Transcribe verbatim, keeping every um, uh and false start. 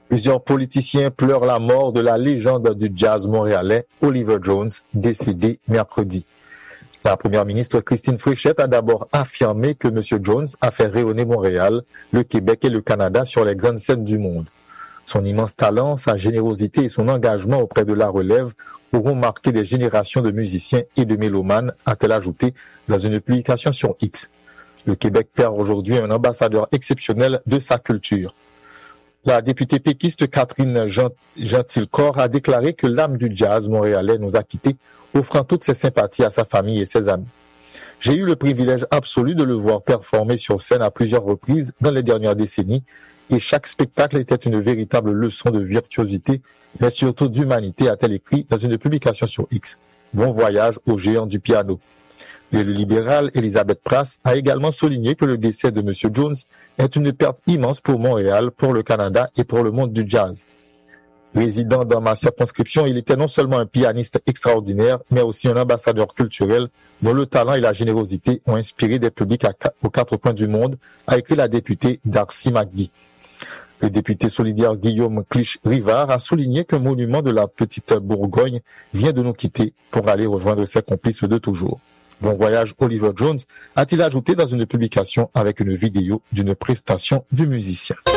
Plusieurs politiciens pleurent la mort de la légende du jazz montréalais Oliver Jones, décédé mercredi. La première ministre Christine Fréchette a d'abord affirmé que M. Jones a fait rayonner Montréal, le Québec et le Canada sur les grandes scènes du monde. Son immense talent, sa générosité et son engagement auprès de la relève auront marqué des générations de musiciens et de mélomanes, a-t-elle ajouté dans une publication sur X. Le Québec perd aujourd'hui un ambassadeur exceptionnel de sa culture. La députée péquiste Catherine Gentilcorps a déclaré que l'âme du jazz montréalais nous a quittés, offrant toutes ses sympathies à sa famille et ses amis. J'ai eu le privilège absolu de le voir performer sur scène à plusieurs reprises dans les dernières décennies, et chaque spectacle était une véritable leçon de virtuosité, mais surtout d'humanité, a-t-elle écrit dans une publication sur X. Bon voyage au géant du piano. L'élu libéral Elisabeth Prass a également souligné que le décès de M. Jones est une perte immense pour Montréal, pour le Canada et pour le monde du jazz. Résident dans ma circonscription, il était non seulement un pianiste extraordinaire, mais aussi un ambassadeur culturel dont le talent et la générosité ont inspiré des publics à, aux quatre coins du monde, a écrit la députée Darcy McGee. Le député solidaire Guillaume Clich-Rivard a souligné qu'un monument de la petite Bourgogne vient de nous quitter pour aller rejoindre ses complices de toujours. Bon voyage Oliver Jones, a-t-il ajouté dans une publication avec une vidéo d'une prestation du musicien.